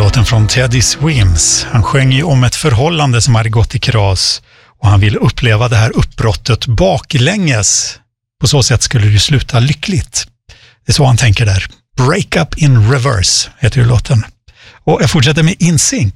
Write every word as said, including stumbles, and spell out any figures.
låten från Teddy Swims. Han sjöng ju om ett förhållande som hade gått i kras och han ville uppleva det här uppbrottet baklänges. På så sätt skulle det sluta lyckligt. Det är så han tänker där. Break Up in Reverse heter ju låten. Och jag fortsätter med InSync.